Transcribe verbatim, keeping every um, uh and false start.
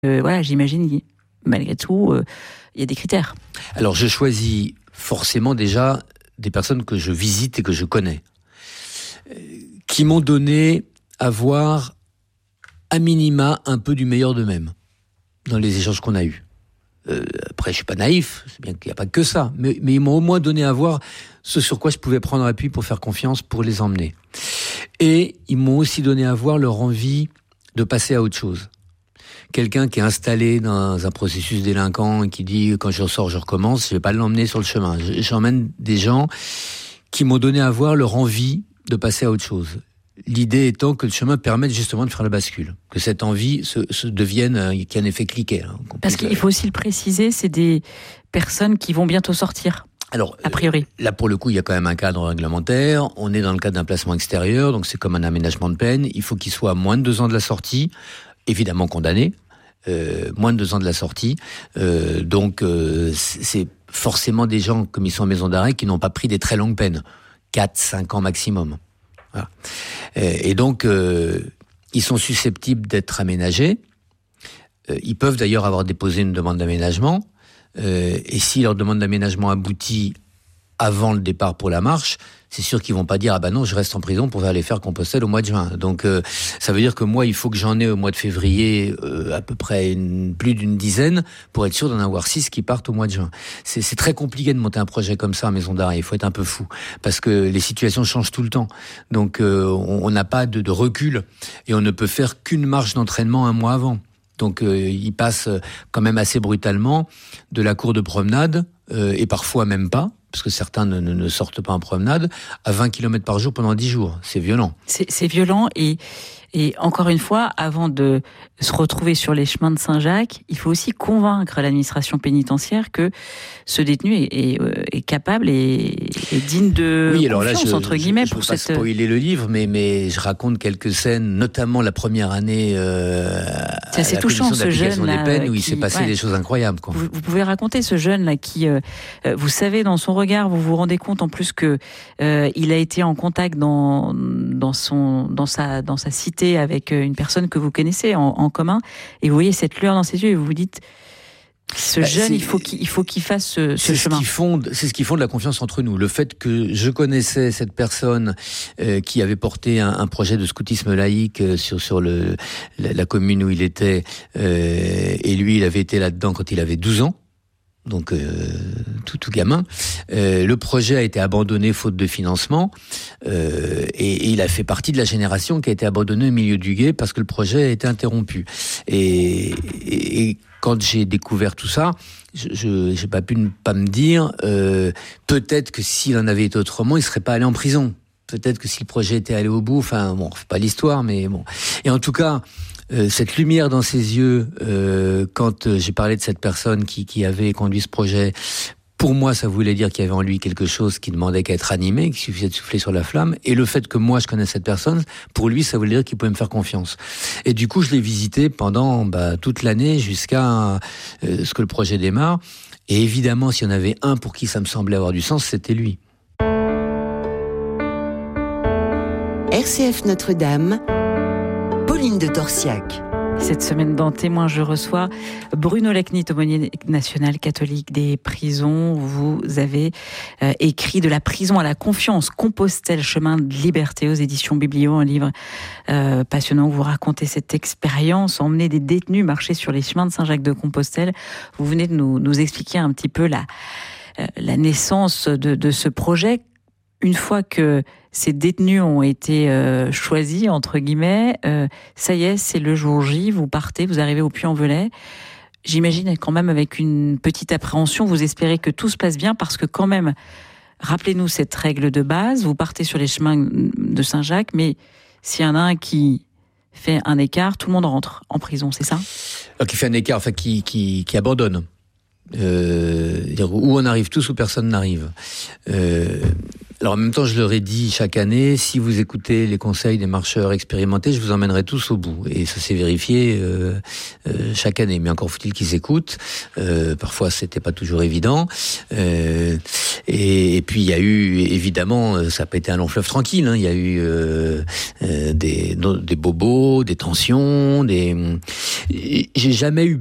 Euh, voilà, j'imagine, malgré tout, euh, il y a des critères. Alors, je choisis forcément déjà des personnes que je visite et que je connais, euh, qui m'ont donné à voir à minima un peu du meilleur d'eux-mêmes dans les échanges qu'on a eus. Euh, après, je suis pas naïf, c'est bien qu'il n'y a pas que ça, mais, mais ils m'ont au moins donné à voir ce sur quoi je pouvais prendre appui pour faire confiance, pour les emmener. Et ils m'ont aussi donné à voir leur envie de passer à autre chose. Quelqu'un qui est installé dans un processus délinquant et qui dit quand je ressors, je recommence, je vais pas l'emmener sur le chemin. J'emmène des gens qui m'ont donné à voir leur envie de passer à autre chose. L'idée étant que le chemin permette justement de faire la bascule, que cette envie se, se devienne, euh, qu'il y ait un effet cliquet. Hein, Parce qu'il faut aussi le préciser, c'est des personnes qui vont bientôt sortir. Alors, a priori. Euh, là, pour le coup, il y a quand même un cadre réglementaire. On est dans le cadre d'un placement extérieur, donc c'est comme un aménagement de peine. Il faut qu'il soit à moins de deux ans de la sortie, évidemment condamné, euh, moins de deux ans de la sortie. Euh, donc, euh, c'est forcément des gens, comme ils sont en maison d'arrêt, qui n'ont pas pris des très longues peines. quatre, cinq ans maximum. Voilà. Et donc, euh, ils sont susceptibles d'être aménagés. Euh, ils peuvent d'ailleurs avoir déposé une demande d'aménagement. Euh, et si leur demande d'aménagement aboutit avant le départ pour la marche, c'est sûr qu'ils vont pas dire « Ah ben non, je reste en prison pour aller faire Compostelle au mois de juin ». Donc, euh, ça veut dire que moi, il faut que j'en ai au mois de février euh, à peu près une, plus d'une dizaine pour être sûr d'en avoir six qui partent au mois de juin. C'est, c'est très compliqué de monter un projet comme ça en maison d'arrêt. Il faut être un peu fou parce que les situations changent tout le temps. Donc, euh, on n'a pas de, de recul et on ne peut faire qu'une marche d'entraînement un mois avant. Donc, euh, ils passent quand même assez brutalement de la cour de promenade euh, et parfois même pas, parce que certains ne, ne, ne sortent pas en promenade, à vingt kilomètres par jour pendant dix jours. C'est violent. C'est, c'est violent et, et encore une fois, avant de se retrouver sur les chemins de Saint-Jacques, il faut aussi convaincre l'administration pénitentiaire que ce détenu est, est, est capable et est digne de oui, alors confiance, là, je, entre guillemets. Je ne veux pour pas cette... spoiler le livre, mais, mais je raconte quelques scènes, notamment la première année euh, c'est assez à la touchant, commission d'application jeune, des peines, là, où qui, il s'est passé ouais. des choses incroyables. Quoi. Vous, vous pouvez raconter ce jeune-là qui, euh, vous savez, dans son regard, vous vous rendez compte en plus que euh, il a été en contact dans, dans, son, dans, sa, dans sa cité avec une personne que vous connaissez en, en commun, et vous voyez cette lueur dans ses yeux et vous vous dites, ce bah, jeune, il faut qu'il, il faut qu'il fasse ce, ce c'est chemin. Ce qui fonde, c'est ce qui fonde la confiance entre nous. Le fait que je connaissais cette personne euh, qui avait porté un, un projet de scoutisme laïque euh, sur sur le la, la commune où il était, euh, et lui, il avait été là-dedans quand il avait douze ans. Donc euh, tout, tout gamin. Euh, le projet a été abandonné faute de financement euh, et, et il a fait partie de la génération qui a été abandonnée au milieu du gué parce que le projet a été interrompu. Et, et, et quand j'ai découvert tout ça, je j'ai pas pu ne pas me dire euh, peut-être que s'il en avait été autrement, il serait pas allé en prison. Peut-être que si le projet était allé au bout, enfin bon, c'est pas l'histoire, mais bon. Et en tout cas. Euh, cette lumière dans ses yeux, euh, quand euh, j'ai parlé de cette personne qui, qui avait conduit ce projet, pour moi, ça voulait dire qu'il y avait en lui quelque chose qui demandait qu'à être animé, qu'il suffisait de souffler sur la flamme. Et le fait que moi, je connaisse cette personne, pour lui, ça voulait dire qu'il pouvait me faire confiance. Et du coup, je l'ai visité pendant bah, toute l'année jusqu'à euh, ce que le projet démarre. Et évidemment, s'il y en avait un pour qui ça me semblait avoir du sens, c'était lui. R C F Notre-Dame, Pauline de Torsiac. Cette semaine dans Témoins, je reçois Bruno Lecnit, aumônier national catholique des prisons. Vous avez euh, écrit De la prison à la confiance, Compostelle, chemin de liberté aux éditions Biblio, un livre euh, passionnant où vous racontez cette expérience, emmener des détenus marcher sur les chemins de Saint-Jacques-de-Compostelle. Vous venez de nous, nous expliquer un petit peu la, euh, la naissance de, de ce projet. Une fois que ces détenus ont été euh, choisis, entre guillemets, euh, ça y est, c'est le jour J, vous partez, vous arrivez au Puy-en-Velay. J'imagine quand même avec une petite appréhension, vous espérez que tout se passe bien parce que quand même, rappelez-nous cette règle de base, vous partez sur les chemins de Saint-Jacques, mais s'il y en a un qui fait un écart, tout le monde rentre en prison, c'est ça ? Alors, qui fait un écart, enfin qui, qui, qui abandonne. Euh, où on arrive tous, où personne n'arrive. Euh, Alors en même temps, je leur ai dit chaque année, si vous écoutez les conseils des marcheurs expérimentés, je vous emmènerai tous au bout. Et ça s'est vérifié euh, euh, chaque année. Mais encore faut-il qu'ils écoutent. Euh, parfois, c'était pas toujours évident. Euh, et, et puis il y a eu, évidemment, ça n'a pas été un long fleuve tranquille. Hein. Il y a eu euh, euh, des, des bobos, des tensions, des. J'ai jamais eu